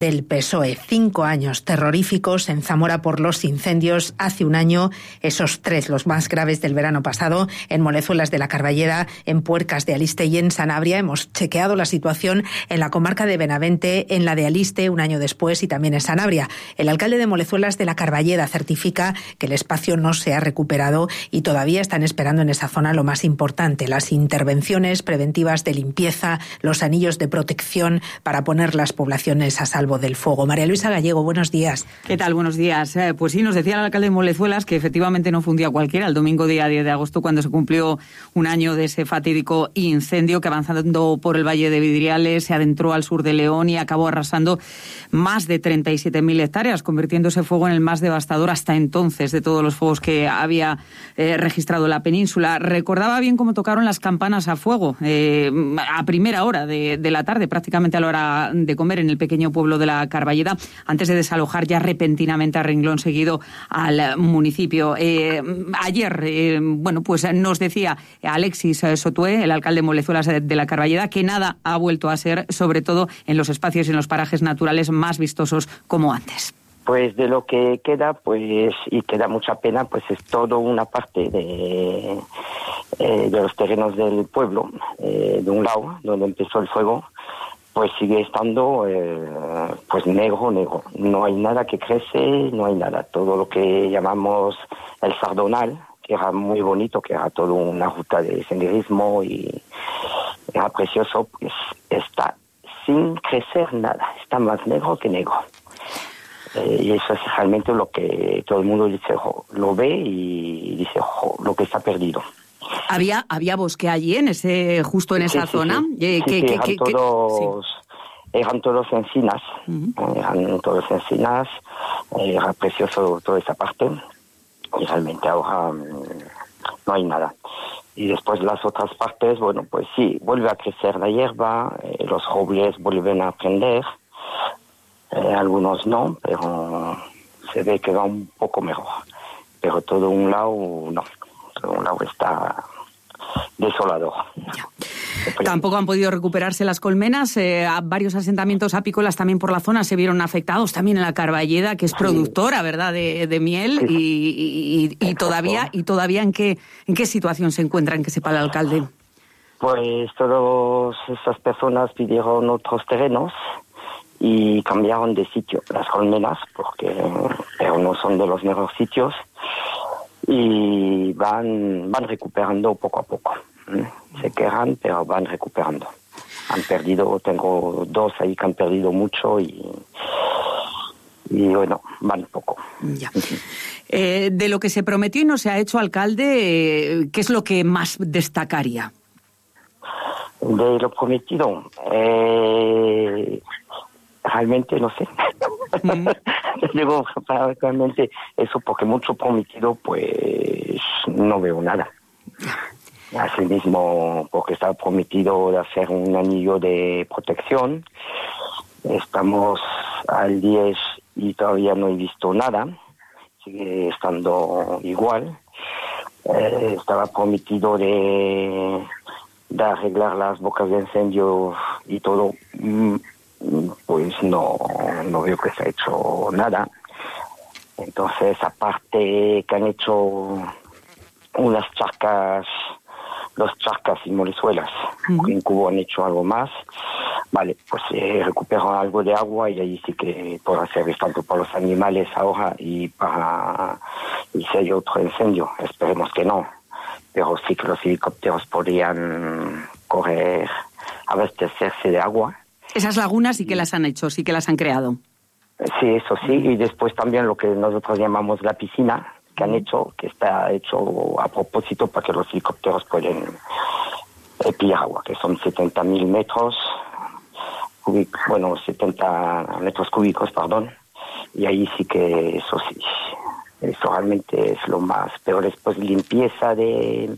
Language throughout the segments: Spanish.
Del PSOE, 5 años terroríficos en Zamora por los incendios. Hace un año, esos 3, los más graves del verano pasado, en Molezuelas de la Carballeda, en Puercas de Aliste y en Sanabria. Hemos chequeado la situación en la comarca de Benavente, en la de Aliste, un año después, y también en Sanabria. El alcalde de Molezuelas de la Carballeda certifica que el espacio no se ha recuperado y todavía están esperando en esa zona lo más importante, las intervenciones preventivas de limpieza, los anillos de protección para poner las poblaciones a salvo del fuego. María Luisa Gallego, buenos días. ¿Qué tal? Buenos días. Pues sí, nos decía el alcalde de Molezuelas que efectivamente no fue un día cualquiera, el domingo día 10 de agosto, cuando se cumplió un año de ese fatídico incendio que, avanzando por el Valle de Vidriales, se adentró al sur de León y acabó arrasando más de 37.000 hectáreas, convirtiendo ese fuego en el más devastador hasta entonces de todos los fuegos que había registrado la península. Recordaba bien cómo tocaron las campanas a fuego a primera hora de la tarde, prácticamente a la hora de comer, en el pequeño pueblo de la Carballeda, antes de desalojar ya repentinamente a renglón seguido al municipio. Ayer, pues nos decía Alexis Sotué, el alcalde de Molezuelas de la Carballeda, que nada ha vuelto a ser, sobre todo en los espacios y en los parajes naturales más vistosos como antes. Pues de lo que queda, pues, y queda mucha pena, pues es toda una parte de los terrenos del pueblo, de un lado, donde empezó el fuego, pues sigue estando pues negro. No hay nada que crece, no hay nada. Todo lo que llamamos el Sardonal, que era muy bonito, que era toda una ruta de senderismo y era precioso, pues está sin crecer nada. Está más negro que negro. Y eso es realmente lo que todo el mundo dice, lo ve y dice, lo que está perdido. ¿Había bosque allí, justo en esa zona? Sí. Eran todos encinas. Era precioso toda esa parte. Y realmente ahora no hay nada. Y después las otras partes, pues sí, vuelve a crecer la hierba, los robles vuelven a prender. Algunos no, pero se ve que va un poco mejor. Pero todo un lado no. Todo un lado está desolador. Tampoco han podido recuperarse las colmenas. Varios asentamientos apícolas también por la zona se vieron afectados, también en la Carballeda, que es productora, ¿verdad?, de miel. Sí. Y todavía ¿en qué situación se encuentran, que sepa el alcalde? Pues todas esas personas pidieron otros terrenos y cambiaron de sitio las colmenas, pero no son de los mejores sitios, y van recuperando poco a poco. Se quejan, pero van recuperando. Tengo 2 ahí que han perdido mucho y van poco. Ya. De lo que se prometió y no se ha hecho, alcalde, ¿qué es lo que más destacaría? De lo prometido, realmente no sé. Digo realmente eso, porque mucho prometido, pues no veo nada. Así mismo, porque estaba prometido de hacer un anillo de protección. Estamos al 10 y todavía no he visto nada. Sigue estando igual. Estaba prometido de arreglar las bocas de incendio y todo. Pues no veo que se ha hecho nada. Entonces, aparte que han hecho unas charcas, los charcas y Molezuelas, en Cuba han hecho algo más. Vale, pues recuperan algo de agua y ahí sí que podrá servir tanto para los animales ahora y si hay otro incendio. Esperemos que no, pero sí que los helicópteros podrían abastecerse de agua. Esas lagunas sí que las han hecho, sí que las han creado. Sí, eso sí, y después también lo que nosotros llamamos la piscina, que han hecho, que está hecho a propósito para que los helicópteros puedan pillar agua, que son 70.000 metros cúbicos, 70 metros cúbicos, y ahí sí que eso realmente es lo más, pero después limpieza de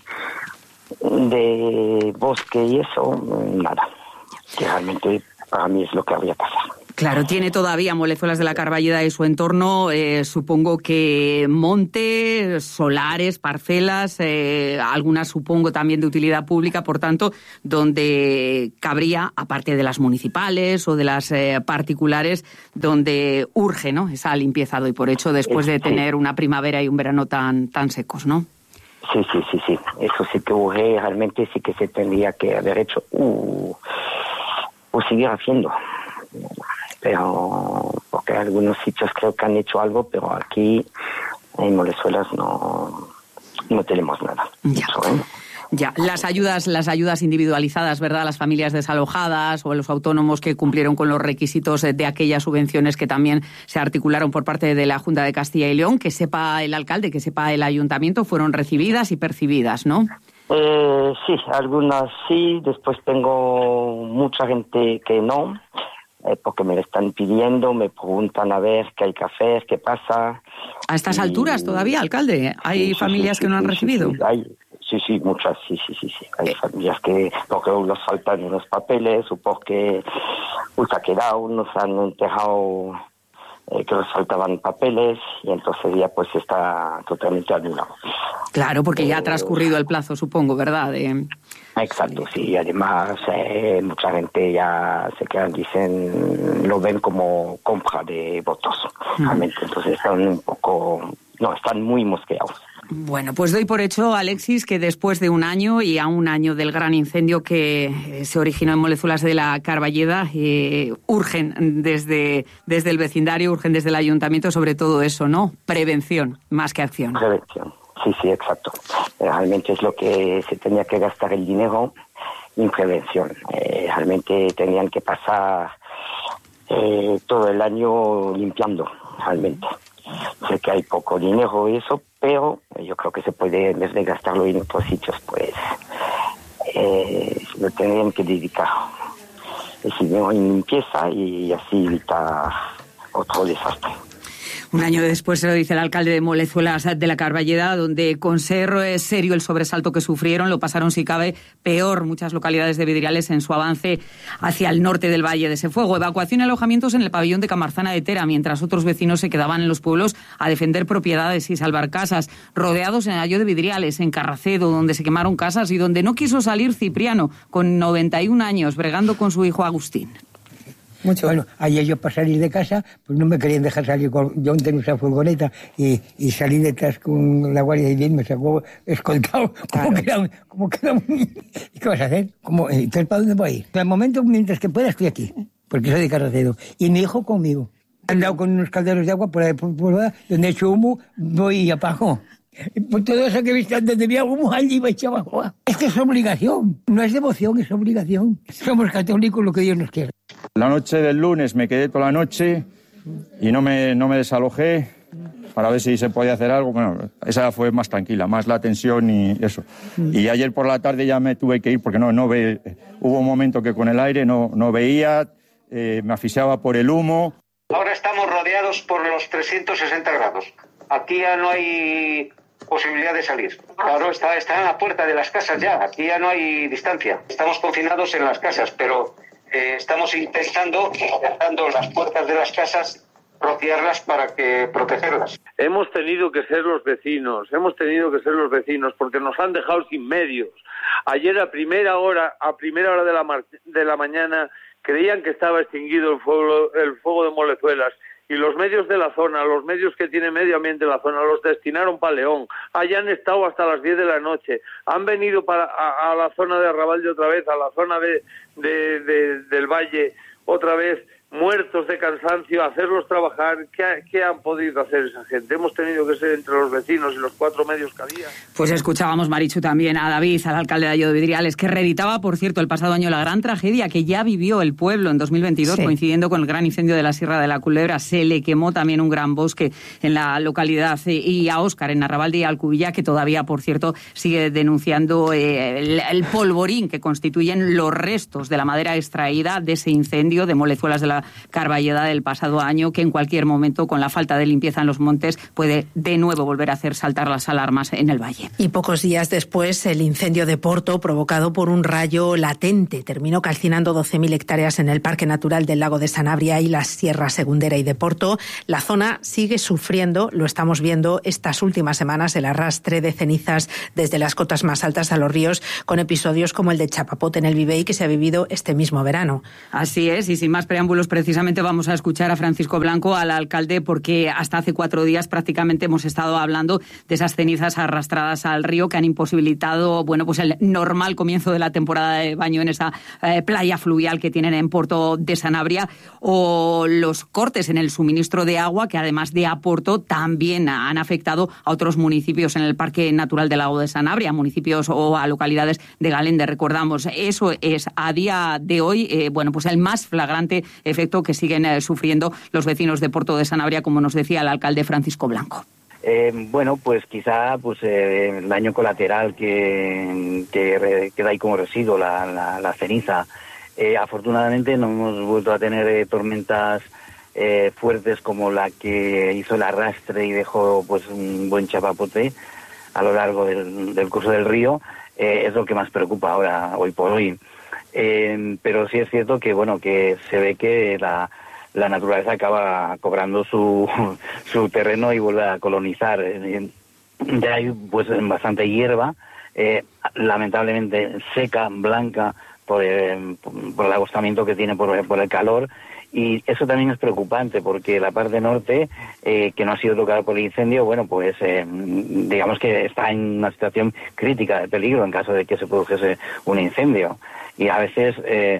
bosque y eso, nada, que realmente para mí es lo que habría que hacer. Claro, tiene todavía Molezuelas de la Carballeda y su entorno, supongo que montes, solares, parcelas, algunas supongo también de utilidad pública, por tanto, donde cabría, aparte de las municipales o de las particulares, donde urge, ¿no?, esa limpieza doy por hecho después de tener una primavera y un verano tan secos, ¿no? Sí. Eso sí que urge, realmente sí que se tendría que haber hecho o seguir haciendo. Pero porque algunos sitios creo que han hecho algo, pero aquí en Molezuelas no tenemos nada. Ya, las ayudas individualizadas, ¿verdad?, a las familias desalojadas o a los autónomos que cumplieron con los requisitos de aquellas subvenciones que también se articularon por parte de la Junta de Castilla y León, que sepa el alcalde, que sepa el ayuntamiento, fueron recibidas y percibidas, ¿no? Sí, algunas sí, después tengo mucha gente que no, porque me lo están pidiendo, me preguntan a ver qué hay que hacer, qué pasa. ¿A estas alturas todavía, alcalde? ¿Hay familias que no han recibido? Sí, muchas, sí. Hay familias que porque nos faltan unos papeles o porque se ha quedado, nos han enterrado que nos faltaban papeles y entonces ya pues está totalmente anulado. Claro, porque ya ha transcurrido el plazo, supongo, ¿verdad? Exacto, sí. Además, mucha gente ya se quedan, dicen, lo ven como compra de votos. Realmente, entonces están muy mosqueados. Bueno, pues doy por hecho, Alexis, que después de un año y a un año del gran incendio que se originó en Molezuelas de la Carballeda, urgen desde el vecindario, urgen desde el ayuntamiento sobre todo eso, ¿no? Prevención, más que acción. Prevención, sí, exacto. Realmente es lo que se tenía que gastar el dinero en prevención. Realmente tenían que pasar todo el año limpiando, realmente. Sé que hay poco dinero y eso, pero yo creo que se puede, en vez de gastarlo en otros sitios, pues lo tendrían que dedicar ese dinero en limpieza y así evitar otro desastre. Un año después se lo dice el alcalde de Molezuelas de la Carballeda, donde con ser serio el sobresalto que sufrieron, lo pasaron si cabe peor muchas localidades de Vidriales en su avance hacia el norte del Valle de ese Fuego. Evacuación y alojamientos en el pabellón de Camarzana de Tera, mientras otros vecinos se quedaban en los pueblos a defender propiedades y salvar casas, rodeados en el Ayo de Vidriales, en Carracedo, donde se quemaron casas y donde no quiso salir Cipriano, con 91 años, bregando con su hijo Agustín. Mucho. Bueno, ayer yo para salir de casa, pues no me querían dejar salir yo tengo esa furgoneta y salí detrás con la Guardia Civil, me sacó escoltado, como que era un... ¿Y qué vas a hacer? Entonces, ¿para dónde voy a ir? Al momento, mientras que pueda, estoy aquí, porque soy de Carracedo. Y mi hijo conmigo. He andado con unos calderos de agua por ahí, por donde he hecho humo, voy y apago. Por todo eso que he visto antes de mi humo, allí va echado abajo. Es que es obligación, no es devoción, es obligación. Somos católicos, lo que Dios nos quiere. La noche del lunes me quedé toda la noche y no me desalojé para ver si se podía hacer algo. Bueno, esa fue más tranquila, más la tensión y eso. Y ayer por la tarde ya me tuve que ir porque hubo un momento que con el aire no veía, me asfixiaba por el humo. Ahora estamos rodeados por los 360 grados. Aquí ya no hay posibilidad de salir. Claro, está en la puerta de las casas ya. Aquí ya no hay distancia. Estamos confinados en las casas, pero estamos intentando, cerrando las puertas de las casas, rociarlas para protegerlas. Hemos tenido que ser los vecinos, porque nos han dejado sin medios. Ayer a primera hora de la mañana creían que estaba extinguido el fuego de Molezuelas. Y los medios de la zona, los medios que tiene medio ambiente en la zona, los destinaron para León. Allá han estado hasta las 10 de la noche. Han venido a la zona de Arrabalde otra vez, a la zona del Valle otra vez, muertos de cansancio, a hacerlos trabajar. ¿Qué han podido hacer esa gente? Hemos tenido que ser entre los vecinos y los 4 medios que había. Pues escuchábamos, Marichu, también a David, al alcalde de Ayo de Vidriales, que reeditaba, por cierto, el pasado año la gran tragedia que ya vivió el pueblo en 2022, sí. Coincidiendo con el gran incendio de la Sierra de la Culebra. Se le quemó también un gran bosque en la localidad, y a Óscar, en Arrabalde y Alcubilla, que todavía, por cierto, sigue denunciando el polvorín que constituyen los restos de la madera extraída de ese incendio de Molezuelas de la esa Carballeda del pasado año, que en cualquier momento, con la falta de limpieza en los montes, puede de nuevo volver a hacer saltar las alarmas en el valle. Y pocos días después, el incendio de Porto, provocado por un rayo latente, terminó calcinando 12.000 hectáreas en el Parque Natural del Lago de Sanabria y las Sierras Segundera y de Porto. La zona sigue sufriendo, lo estamos viendo estas últimas semanas, el arrastre de cenizas desde las cotas más altas a los ríos, con episodios como el de Chapapote en el Vivey, que se ha vivido este mismo verano. Así es, y sin más preámbulos, precisamente vamos a escuchar a Francisco Blanco, al alcalde, porque hasta hace 4 días prácticamente hemos estado hablando de esas cenizas arrastradas al río que han imposibilitado, bueno, pues el normal comienzo de la temporada de baño en esa playa fluvial que tienen en Porto de Sanabria, o los cortes en el suministro de agua que, además de a Porto, también han afectado a otros municipios en el Parque Natural del Lago de Sanabria, municipios o a localidades de Galende. Recordamos, eso es a día de hoy, bueno, pues el más flagrante efecto que siguen sufriendo los vecinos de Porto de Sanabria, como nos decía el alcalde Francisco Blanco. Bueno, pues quizá el daño colateral que queda ahí como residuo, la ceniza. Afortunadamente no hemos vuelto a tener tormentas fuertes como la que hizo el arrastre y dejó pues un buen chapapote a lo largo del curso del río. Es lo que más preocupa ahora, hoy por hoy. Pero sí es cierto que bueno, que se ve que la naturaleza acaba cobrando su terreno y vuelve a colonizar. Ya hay pues bastante hierba, lamentablemente seca, blanca, por el agostamiento que tiene por el calor, y eso también es preocupante porque la parte norte, que no ha sido tocada por el incendio, bueno, pues digamos que está en una situación crítica de peligro en caso de que se produjese un incendio, y a veces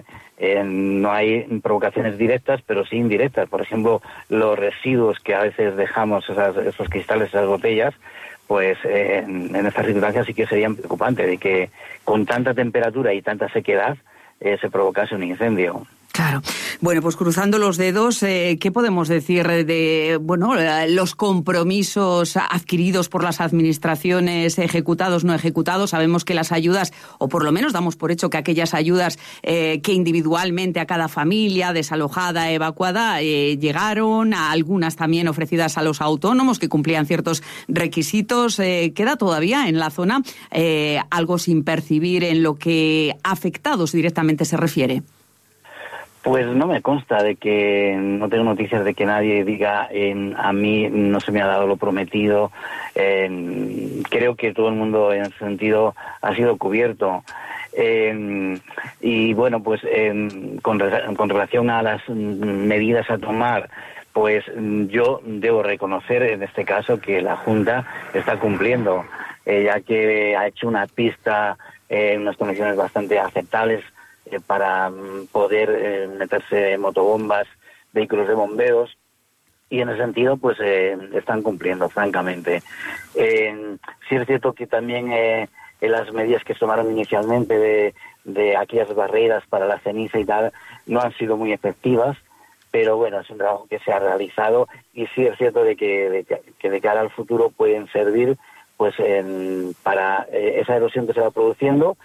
no hay provocaciones directas, pero sí indirectas. Por ejemplo, los residuos que a veces dejamos, esos cristales, esas botellas, pues en estas circunstancias sí que serían preocupantes, de que con tanta temperatura y tanta sequedad se provocase un incendio. Claro. Bueno, pues cruzando los dedos, ¿qué podemos decir de los compromisos adquiridos por las administraciones, ejecutados, no ejecutados? Sabemos que las ayudas, o por lo menos damos por hecho que aquellas ayudas que individualmente a cada familia desalojada, evacuada, llegaron, a algunas también ofrecidas a los autónomos que cumplían ciertos requisitos. ¿Queda todavía en la zona algo sin percibir en lo que afectados directamente se refiere? Pues no me consta de que, no tengo noticias de que nadie diga a mí no se me ha dado lo prometido. Creo que todo el mundo en ese sentido ha sido cubierto. Y bueno, pues con relación a las medidas a tomar, pues yo debo reconocer en este caso que la Junta está cumpliendo, ya que ha hecho una pista en unas condiciones bastante aceptables para poder meterse motobombas, vehículos de bomberos, y en ese sentido pues están cumpliendo, francamente. Sí es cierto que también las medidas que se tomaron inicialmente de aquellas barreras para la ceniza y tal no han sido muy efectivas, pero bueno, es un trabajo que se ha realizado, y sí es cierto de que de cara al futuro pueden servir pues para esa erosión que se va produciendo,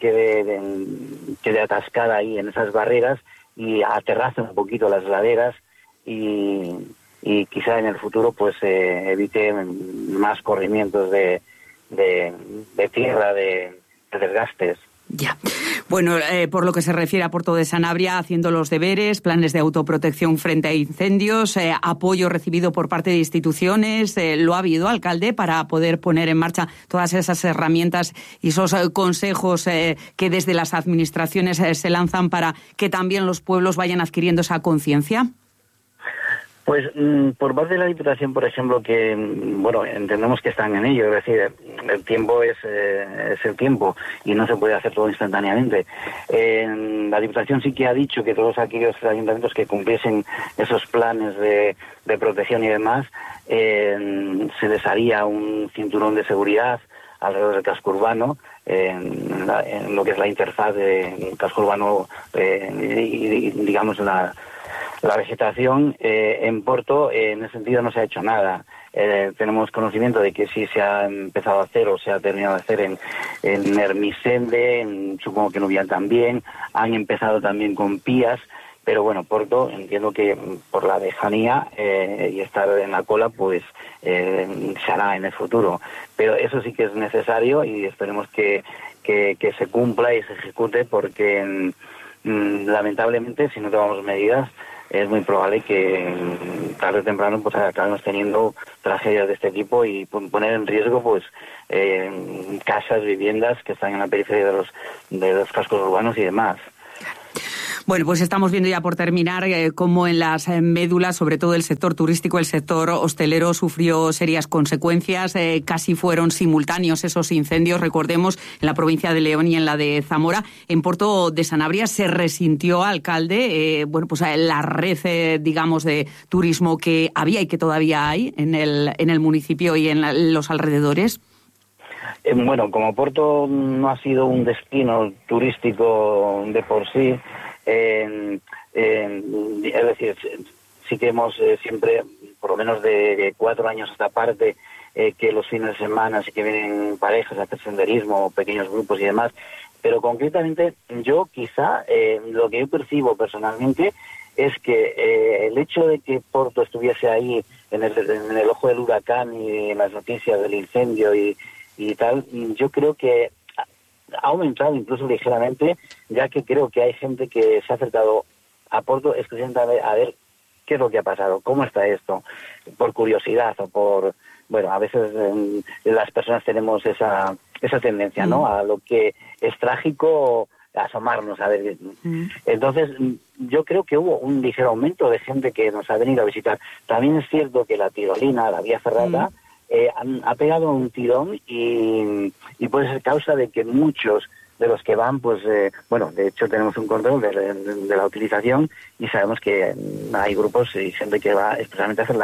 quede atascada ahí en esas barreras y aterrace un poquito las laderas, y quizá en el futuro pues evite más corrimientos de tierra, de desgastes. Ya. Bueno, por lo que se refiere a Porto de Sanabria, haciendo los deberes, planes de autoprotección frente a incendios, apoyo recibido por parte de instituciones, ¿lo ha habido, alcalde, para poder poner en marcha todas esas herramientas y esos consejos que desde las administraciones se lanzan para que también los pueblos vayan adquiriendo esa conciencia? Pues por parte de la Diputación, por ejemplo, que bueno, entendemos que están en ello, es decir, el tiempo es el tiempo y no se puede hacer todo instantáneamente. La Diputación sí que ha dicho que todos aquellos ayuntamientos que cumpliesen esos planes de protección y demás, se les haría un cinturón de seguridad alrededor del casco urbano, en lo que es la interfaz del casco urbano y digamos la vegetación. En Porto, en ese sentido, no se ha hecho nada. Tenemos conocimiento de que sí se ha empezado a hacer o se ha terminado de hacer en Ermisende, supongo que en Nubian también. Han empezado también con Pías, Pero bueno, Porto, entiendo que por la lejanía y estar en la cola, pues se hará en el futuro. Pero eso sí que es necesario y esperemos que se cumpla y se ejecute, porque lamentablemente, si no tomamos medidas, es muy probable que tarde o temprano pues acabemos teniendo tragedias de este tipo y poner en riesgo pues casas, viviendas que están en la periferia de los cascos urbanos y demás. Bueno, pues estamos viendo ya por terminar cómo en las médulas, sobre todo el sector turístico, el sector hostelero, sufrió serias consecuencias. Casi fueron simultáneos esos incendios, recordemos, en la provincia de León y en la de Zamora. En Porto de Sanabria se resintió, alcalde, pues la red, digamos, de turismo que había y que todavía hay en el municipio y en los alrededores. Bueno, como Porto no ha sido un destino turístico de por sí, es decir, sí que hemos siempre, por lo menos de 4 años a esta parte, que los fines de semana sí que vienen parejas a hacer senderismo, pequeños grupos y demás, pero concretamente yo quizá, lo que yo percibo personalmente es que el hecho de que Porto estuviese ahí en el ojo del huracán y en las noticias del incendio y tal, yo creo que ha aumentado incluso ligeramente, ya que creo que hay gente que se ha acercado a Porto exclusivamente a ver qué es lo que ha pasado, cómo está esto, por curiosidad o por... Bueno, a veces las personas tenemos esa tendencia, ¿no? A lo que es trágico, a asomarnos a ver. Entonces, yo creo que hubo un ligero aumento de gente que nos ha venido a visitar. También es cierto que la tirolina, la vía ferrata, ha pegado un tirón y puede ser causa de que muchos de los que van, pues, de hecho tenemos un control de la utilización y sabemos que hay grupos y gente que va especialmente a hacer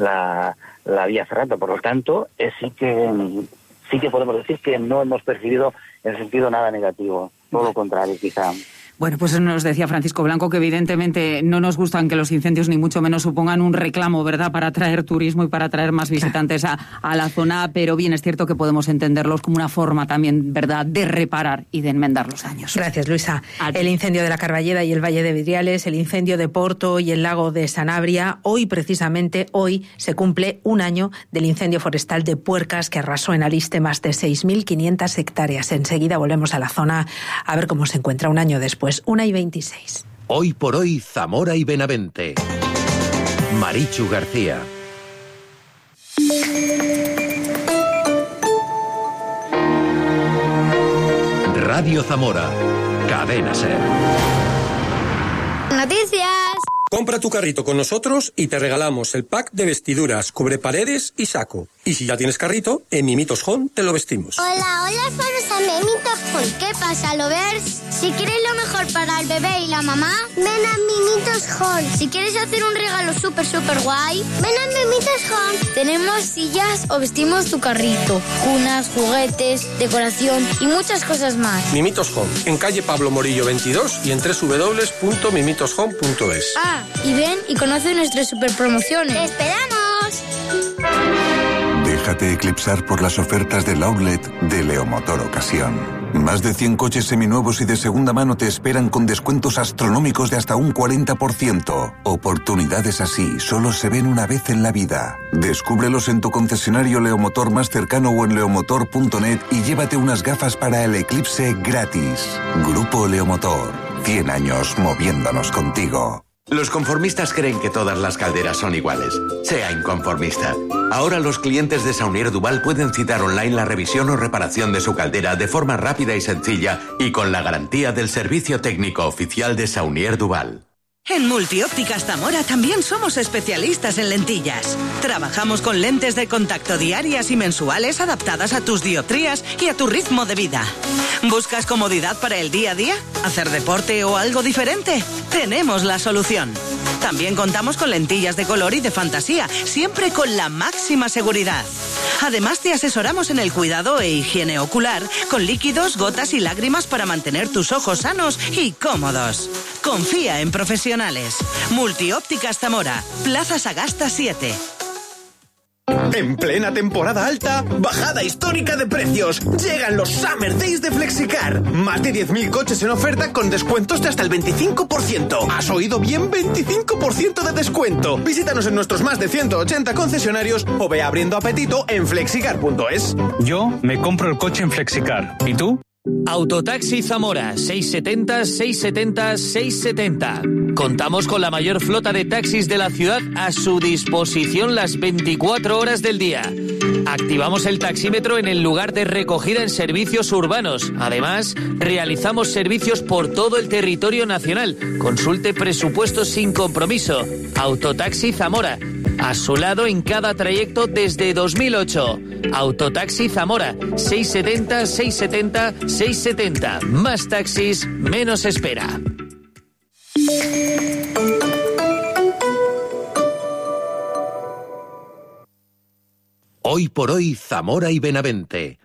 la vía ferrata. Por lo tanto, sí que podemos decir que no hemos percibido en el sentido nada negativo, todo lo contrario quizá. Bueno, pues nos decía Francisco Blanco que evidentemente no nos gustan que los incendios ni mucho menos supongan un reclamo, ¿verdad?, para atraer turismo y para atraer más visitantes a la zona, pero bien es cierto que podemos entenderlos como una forma también, ¿verdad?, de reparar y de enmendar los daños. Gracias, Luisa. El incendio de la Carballeda y el Valle de Vidriales, el incendio de Porto y el lago de Sanabria, precisamente hoy se cumple un año del incendio forestal de Puercas que arrasó en Aliste más de 6.500 hectáreas. Enseguida volvemos a la zona a ver cómo se encuentra un año después. 1:26. Hoy por hoy, Zamora y Benavente. Marichu García. Radio Zamora. Cadena SER. Noticias. Compra tu carrito con nosotros y te regalamos el pack de vestiduras, cubreparedes y saco. Y si ya tienes carrito, en Mimitos Home te lo vestimos. Hola, somos a Mimitos Home. ¿Qué pasa, lovers? Si quieres lo mejor para el bebé y la mamá, ven a Mimitos Home. Si quieres hacer un regalo súper guay, ven a Mimitos Home. Tenemos sillas o vestimos tu carrito, cunas, juguetes, decoración y muchas cosas más. Mimitos Home, en calle Pablo Morillo 22 y en www.mimitoshome.es. Y ven y conoce nuestras super promociones. ¡Te esperamos! Déjate eclipsar por las ofertas del outlet de Leomotor Ocasión. Más de 100 coches seminuevos y de segunda mano te esperan con descuentos astronómicos de hasta un 40%. Oportunidades así solo se ven una vez en la vida. Descúbrelos en tu concesionario Leomotor más cercano o en leomotor.net y llévate unas gafas para el eclipse gratis. Grupo Leomotor. 100 años moviéndonos contigo. Los conformistas creen que todas las calderas son iguales. Sea inconformista. Ahora los clientes de Saunier Duval pueden citar online la revisión o reparación de su caldera de forma rápida y sencilla y con la garantía del servicio técnico oficial de Saunier Duval. En Multiópticas Zamora también somos especialistas en lentillas. Trabajamos con lentes de contacto diarias y mensuales adaptadas a tus dioptrías y a tu ritmo de vida. ¿Buscas comodidad para el día a día? ¿Hacer deporte o algo diferente? Tenemos la solución. También contamos con lentillas de color y de fantasía, siempre con la máxima seguridad. Además, te asesoramos en el cuidado e higiene ocular, con líquidos, gotas y lágrimas para mantener tus ojos sanos y cómodos. Confía en profesionales. Multiópticas Zamora, Plaza Sagasta 7. En plena temporada alta, bajada histórica de precios. Llegan los Summer Days de Flexicar. Más de 10.000 coches en oferta con descuentos de hasta el 25%. ¿Has oído bien? 25% de descuento. Visítanos en nuestros más de 180 concesionarios o ve abriendo apetito en flexicar.es. Yo me compro el coche en Flexicar. ¿Y tú? Autotaxi Zamora, 670 670 670. Contamos con la mayor flota de taxis de la ciudad a su disposición las 24 horas del día. Activamos el taxímetro en el lugar de recogida en servicios urbanos. Además, realizamos servicios por todo el territorio nacional. Consulte presupuestos sin compromiso. Autotaxi Zamora, a su lado en cada trayecto desde 2008. Autotaxi Zamora, 670 670 670. Más taxis, menos espera. Hoy por hoy, Zamora y Benavente.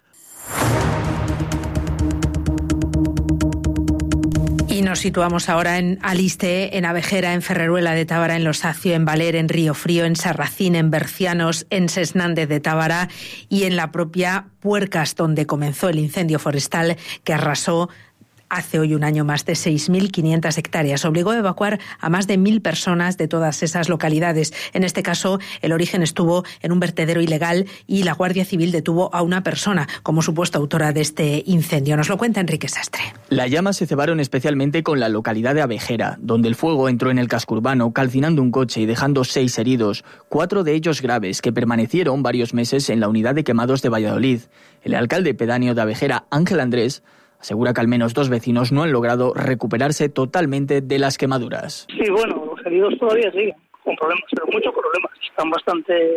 Y nos situamos ahora en Aliste, en Abejera, en Ferreruela de Tábara, en Los Acio, en Valer, en Río Frío, en Sarracín, en Bercianos, en Sesnández de Tábara y en la propia Puercas, donde comenzó el incendio forestal que arrasó hace hoy un año más de 6.500 hectáreas. Obligó a evacuar a más de 1.000 personas de todas esas localidades. En este caso, el origen estuvo en un vertedero ilegal y la Guardia Civil detuvo a una persona como supuesta autora de este incendio. Nos lo cuenta Enrique Sastre. Las llamas se cebaron especialmente con la localidad de Abejera, donde el fuego entró en el casco urbano, calcinando un coche y dejando 6 heridos, 4 de ellos graves, que permanecieron varios meses en la unidad de quemados de Valladolid. El alcalde pedáneo de Abejera, Ángel Andrés, asegura que al menos 2 vecinos no han logrado recuperarse totalmente de las quemaduras. Sí, bueno, los heridos todavía siguen con problemas, pero muchos problemas. Están bastante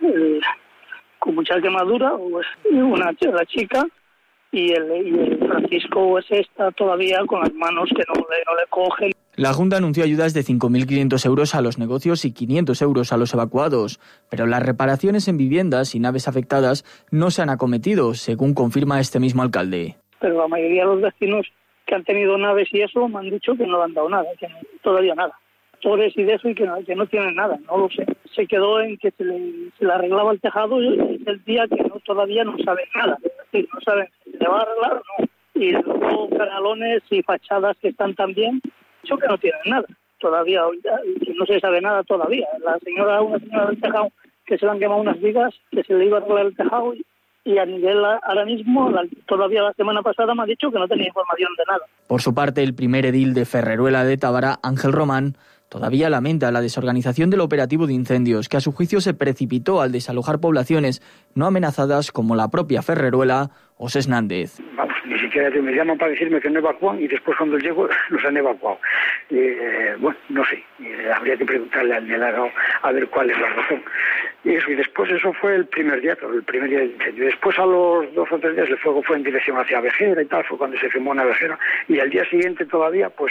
con mucha quemadura. La chica y el Francisco ese está todavía con las manos que no le cogen. La Junta anunció ayudas de 5.500 euros a los negocios y 500 euros a los evacuados, pero las reparaciones en viviendas y naves afectadas no se han acometido, según confirma este mismo alcalde. Pero la mayoría de los vecinos que han tenido naves y eso me han dicho que no le han dado nada, que todavía nada. Torres y de eso y que no tienen nada, no lo sé. Se quedó en que se le arreglaba el tejado y es el día que todavía no saben nada. Es decir, no saben si se le va a arreglar o no. Y luego canalones y fachadas que están también, dicho que no tienen nada. Todavía, no se sabe nada todavía. Una señora del tejado que se le han quemado unas vigas, que se le iba a arreglar el tejado y a nivel ahora mismo, todavía la semana pasada me ha dicho que no tenía información de nada. Por su parte, el primer edil de Ferreruela de Tábara, Ángel Román, todavía lamenta la desorganización del operativo de incendios, que a su juicio se precipitó al desalojar poblaciones no amenazadas como la propia Ferreruela o Sesnández. Vamos, ni siquiera me llaman para decirme que no evacúan y después cuando llego los han evacuado. Bueno, no sé, habría que preguntarle al delegado a ver cuál es la razón. Y después eso fue el primer día del incendio. Después a los 2 o 3 días el fuego fue en dirección hacia Abejera y tal, fue cuando se quemó en Abejera. Y al día siguiente todavía, pues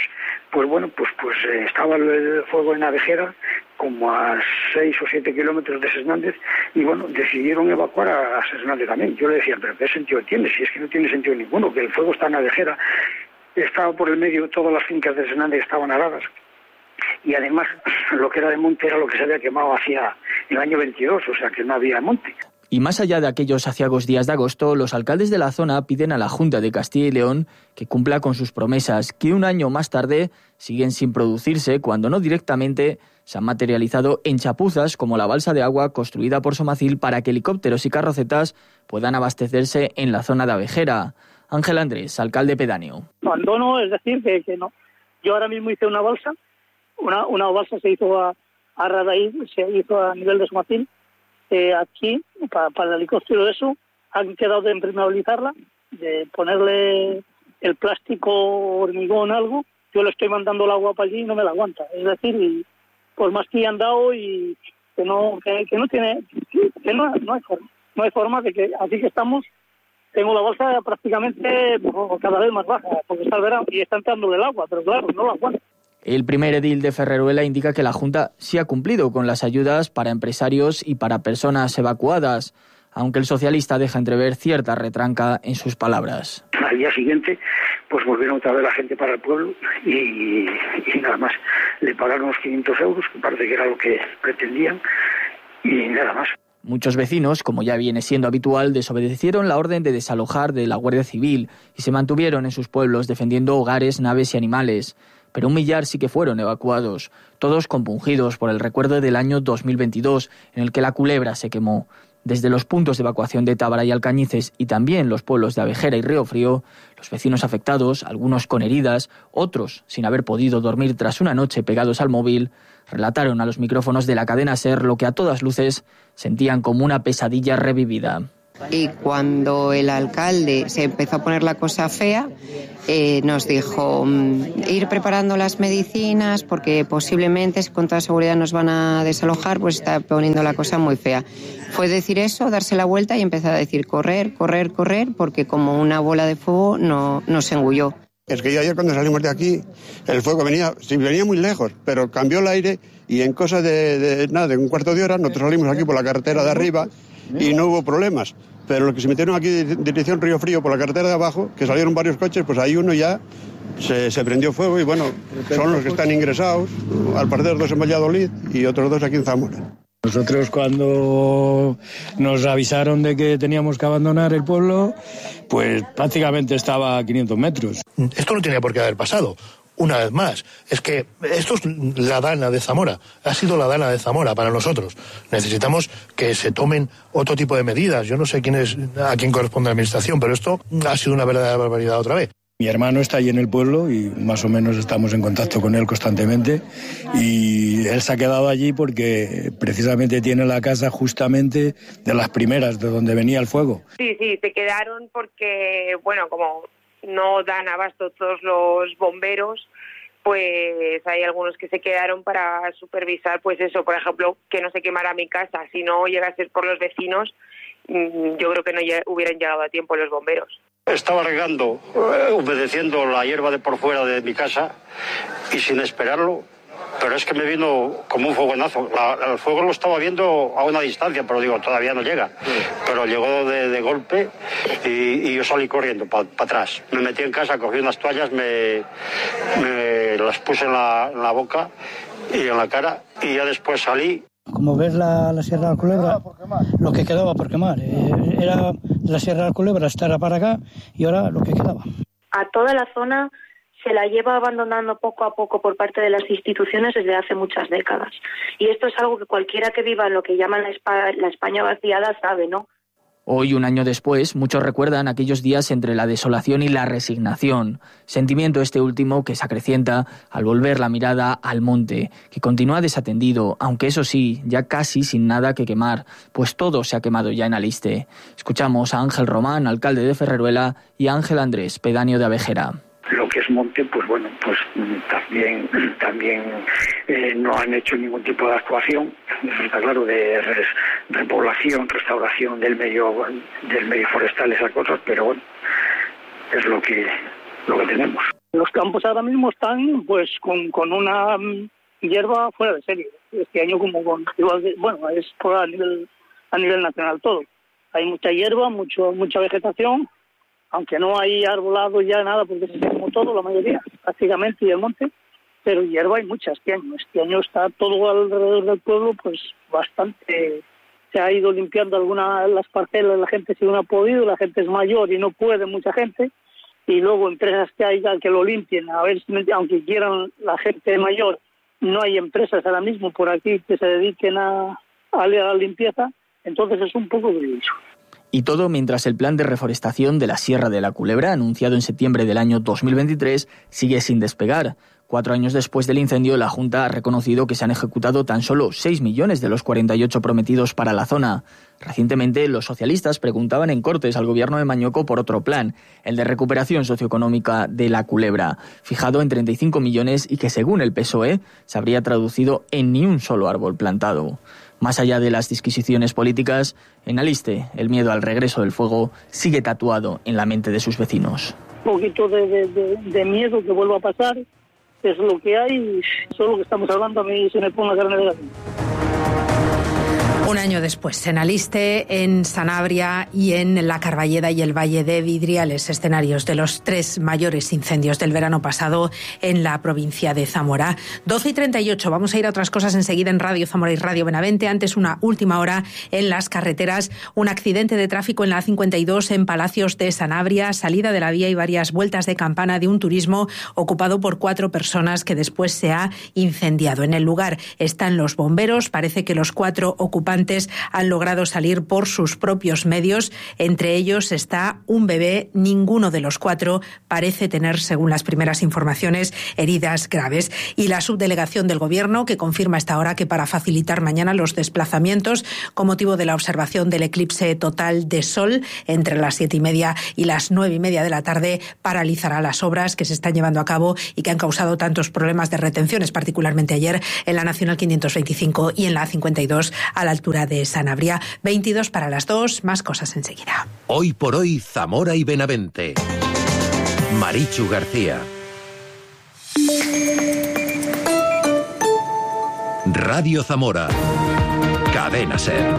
estaba el fuego en Abejera, como a 6 o 7 kilómetros de Sesnández, y bueno, decidieron evacuar a Sesnández también. Yo le decía, pero ¿qué sentido tiene? Si es que no tiene sentido ninguno, que el fuego está en Abejera, estaba por el medio, todas las fincas de Sesnández estaban aradas, y además lo que era de monte era lo que se había quemado hacia el año 22, o sea que no había monte. Y más allá de aquellos aciagos días de agosto, los alcaldes de la zona piden a la Junta de Castilla y León que cumpla con sus promesas, que un año más tarde siguen sin producirse, cuando no directamente se han materializado en chapuzas como la balsa de agua construida por Somacil para que helicópteros y carrocetas puedan abastecerse en la zona de Abejera. Ángel Andrés, alcalde pedáneo. Abandono, es decir, que no. Yo ahora mismo hice una balsa, una balsa se hizo a Radaí, se hizo a nivel de Somacil. Aquí, para el helicóptero eso, han quedado de impermeabilizarla, de ponerle el plástico, hormigón, algo. Yo le estoy mandando el agua para allí y no me la aguanta. Es decir, y por más que han dado y que no hay forma de que así que estamos. Tengo la balsa prácticamente cada vez más baja, porque está el verano y está entrando el agua, pero claro, no la aguanta. El primer edil de Ferreruela indica que la Junta sí ha cumplido con las ayudas para empresarios y para personas evacuadas, aunque el socialista deja entrever cierta retranca en sus palabras. Al día siguiente, pues volvieron otra vez la gente para el pueblo y nada más. Le pagaron los 500 euros, que parece que era lo que pretendían, y nada más. Muchos vecinos, como ya viene siendo habitual, desobedecieron la orden de desalojar de la Guardia Civil y se mantuvieron en sus pueblos defendiendo hogares, naves y animales. Pero 1 millar sí que fueron evacuados, todos compungidos por el recuerdo del año 2022, en el que la Culebra se quemó. Desde los puntos de evacuación de Tábara y Alcañices y también los pueblos de Abejera y Río Frío, los vecinos afectados, algunos con heridas, otros sin haber podido dormir tras una noche pegados al móvil, relataron a los micrófonos de la cadena SER lo que a todas luces sentían como una pesadilla revivida. Y cuando el alcalde se empezó a poner la cosa fea, nos dijo ir preparando las medicinas porque posiblemente, con toda seguridad, nos van a desalojar, pues está poniendo la cosa muy fea. Fue decir eso, darse la vuelta y empezar a decir correr, correr, correr, porque como una bola de fuego nos engulló. Es que ayer cuando salimos de aquí, el fuego venía muy lejos, pero cambió el aire y en cosa de un cuarto de hora nosotros salimos aquí por la carretera de arriba y no hubo problemas. Pero los que se metieron aquí en dirección Río Frío por la carretera de abajo, que salieron varios coches, pues ahí uno ya se prendió fuego y bueno, son los que están ingresados, al parecer 2 en Valladolid y otros 2 aquí en Zamora. Nosotros cuando nos avisaron de que teníamos que abandonar el pueblo, pues prácticamente estaba a 500 metros. Esto no tenía por qué haber pasado. Una vez más, es que esto es la Dana de Zamora, ha sido la Dana de Zamora para nosotros. Necesitamos que se tomen otro tipo de medidas. Yo no sé a quién corresponde la administración, pero esto ha sido una verdadera barbaridad otra vez. Mi hermano está allí en el pueblo y más o menos estamos en contacto con él constantemente y él se ha quedado allí porque precisamente tiene la casa justamente de las primeras, de donde venía el fuego. Sí, se quedaron porque, bueno, como no dan abasto todos los bomberos, pues hay algunos que se quedaron para supervisar, pues eso, por ejemplo, que no se quemara mi casa. Si no llega a ser por los vecinos, yo creo que no hubieran llegado a tiempo los bomberos. Estaba regando, humedeciendo la hierba de por fuera de mi casa y sin esperarlo, pero es que me vino como un fogonazo. El fuego lo estaba viendo a una distancia, pero digo, todavía no llega. Pero llegó de golpe y yo salí corriendo para atrás. Me metí en casa, cogí unas toallas, me las puse en la boca y en la cara y ya después salí. Como ves la Sierra de la Culebra, lo que quedaba por quemar, era la Sierra de la Culebra, estar para acá y ahora lo que quedaba. A toda la zona se la lleva abandonando poco a poco por parte de las instituciones desde hace muchas décadas. Y esto es algo que cualquiera que viva en lo que llaman la España vaciada sabe, ¿no? Hoy, 1 año después, muchos recuerdan aquellos días entre la desolación y la resignación. Sentimiento este último que se acrecienta al volver la mirada al monte, que continúa desatendido, aunque eso sí, ya casi sin nada que quemar, pues todo se ha quemado ya en Aliste. Escuchamos a Ángel Román, alcalde de Ferreruela, y a Ángel Andrés, pedáneo de Abejera. Lo que es monte, pues bueno, pues también no han hecho ningún tipo de actuación, está claro, de repoblación, restauración del medio forestal, esas cosas, pero bueno, es lo que tenemos. Los campos ahora mismo están pues con una hierba fuera de serie. Este año es por a nivel nacional todo. Hay mucha hierba, mucha vegetación. Aunque no hay arbolado ya nada, porque se quemó todo, la mayoría, prácticamente, y el monte, pero hierba hay mucha este año. Este año está todo alrededor del pueblo, pues bastante, se ha ido limpiando las parcelas, la gente si no ha podido, la gente es mayor y no puede mucha gente, y luego empresas que haya que lo limpien, a ver si, aunque quieran la gente mayor, no hay empresas ahora mismo por aquí que se dediquen a la limpieza, entonces es un poco difícil. Y todo mientras el plan de reforestación de la Sierra de la Culebra, anunciado en septiembre del año 2023, sigue sin despegar. 4 años después del incendio, la Junta ha reconocido que se han ejecutado tan solo 6 millones de los 48 prometidos para la zona. Recientemente, los socialistas preguntaban en Cortes al gobierno de Mañoco por otro plan, el de recuperación socioeconómica de la Culebra, fijado en 35 millones y que, según el PSOE, se habría traducido en ni un solo árbol plantado. Más allá de las disquisiciones políticas, en Aliste el miedo al regreso del fuego sigue tatuado en la mente de sus vecinos. Un poquito de miedo que vuelva a pasar, es lo que hay, solo que estamos hablando, a mí se me pone la carne de gallina. año después, en Aliste, en Sanabria y en la Carballeda y el Valle de Vidriales, escenarios de los 3 mayores incendios del verano pasado en la provincia de Zamora. 12:38, vamos a ir a otras cosas enseguida en Radio Zamora y Radio Benavente. Antes, una última hora en las carreteras. Un accidente de tráfico en la A52 en Palacios de Sanabria, salida de la vía y varias vueltas de campana de un turismo ocupado por 4 personas que después se ha incendiado. En el lugar están los bomberos. Parece que los 4 ocupantes han logrado salir por sus propios medios. Entre ellos está un bebé. Ninguno de los 4 parece tener, según las primeras informaciones, heridas graves. Y la subdelegación del Gobierno, que confirma a esta hora que para facilitar mañana los desplazamientos con motivo de la observación del eclipse total de Sol entre las 7:30 y las 9:30 de la tarde, paralizará las obras que se están llevando a cabo y que han causado tantos problemas de retenciones, particularmente ayer en la Nacional 525 y en la A52 a la altura de Sanabria. 22 para las 2, más cosas enseguida. Hoy por hoy, Zamora y Benavente. Marichu García. Radio Zamora. Cadena SER.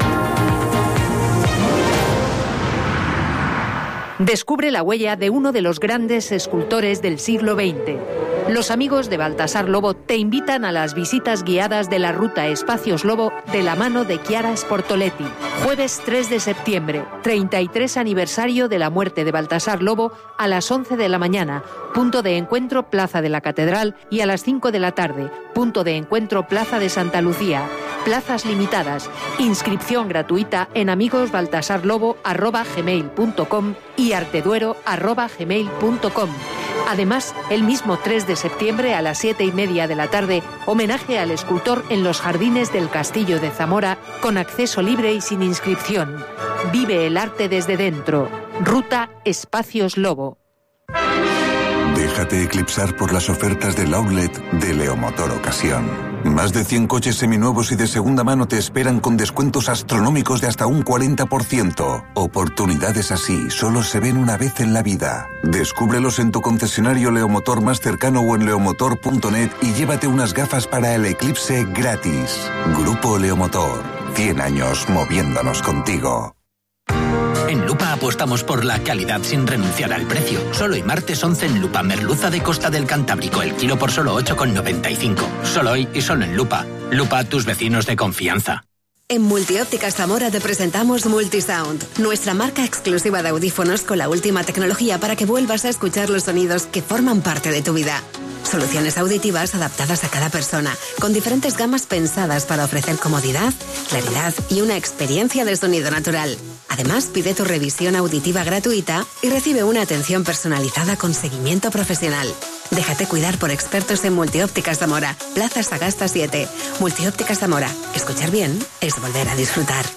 Descubre la huella de uno de los grandes escultores del siglo XX. Los amigos de Baltasar Lobo te invitan a las visitas guiadas de la ruta Espacios Lobo de la mano de Chiara Sportoletti. Jueves 3 de septiembre, 33 aniversario de la muerte de Baltasar Lobo, a las 11 de la mañana, punto de encuentro Plaza de la Catedral, y a las 5 de la tarde, punto de encuentro Plaza de Santa Lucía. Plazas limitadas. Inscripción gratuita en amigosbaltasarlobo@gmail.com y arteduero@gmail.com. Además, el mismo 3 de septiembre a las 7:30 de la tarde, homenaje al escultor en los jardines del Castillo de Zamora, con acceso libre y sin inscripción. Vive el arte desde dentro. Ruta Espacios Lobo. Déjate eclipsar por las ofertas del outlet de Leomotor Ocasión. Más de 100 coches seminuevos y de segunda mano te esperan con descuentos astronómicos de hasta un 40%. Oportunidades así solo se ven una vez en la vida. Descúbrelos en tu concesionario Leomotor más cercano o en leomotor.net y llévate unas gafas para el eclipse gratis. Grupo Leomotor. 100 años moviéndonos contigo. En Lupa apostamos por la calidad sin renunciar al precio. Solo hoy martes 11 en Lupa, merluza de Costa del Cantábrico, el kilo por solo 8,95. Solo hoy y solo en Lupa. Lupa, tus vecinos de confianza. En Multiópticas Zamora te presentamos Multisound, nuestra marca exclusiva de audífonos con la última tecnología para que vuelvas a escuchar los sonidos que forman parte de tu vida. Soluciones auditivas adaptadas a cada persona, con diferentes gamas pensadas para ofrecer comodidad, claridad y una experiencia de sonido natural. Además, pide tu revisión auditiva gratuita y recibe una atención personalizada con seguimiento profesional. Déjate cuidar por expertos en Multiópticas Zamora, Plaza Sagasta 7. Multiópticas Zamora. Escuchar bien es volver a disfrutar.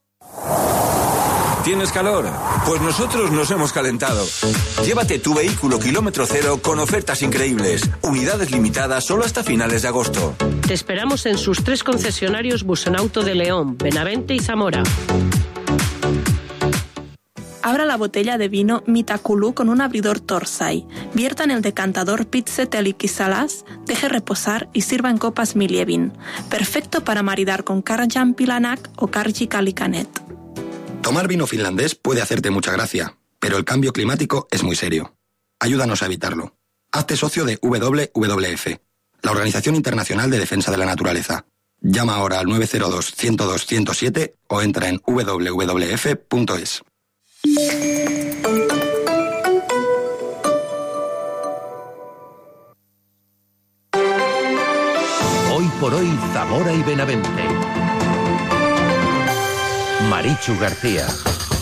¿Tienes calor? Pues nosotros nos hemos calentado. Llévate tu vehículo kilómetro cero con ofertas increíbles. Unidades limitadas solo hasta finales de agosto. Te esperamos en sus 3 concesionarios Busenauto de León, Benavente y Zamora. Abra la botella de vino Mitaculú con un abridor Torsay. Vierta en el decantador Pitzetelik-Salas, deje reposar y sirva en copas Milievin. Perfecto para maridar con Karjan Pilanak o Karji Kalikanet. Tomar vino finlandés puede hacerte mucha gracia, pero el cambio climático es muy serio. Ayúdanos a evitarlo. Hazte socio de WWF, la Organización Internacional de Defensa de la Naturaleza. Llama ahora al 902-102-107 o entra en www.es. Hoy por hoy, Zamora y Benavente. Marichu García.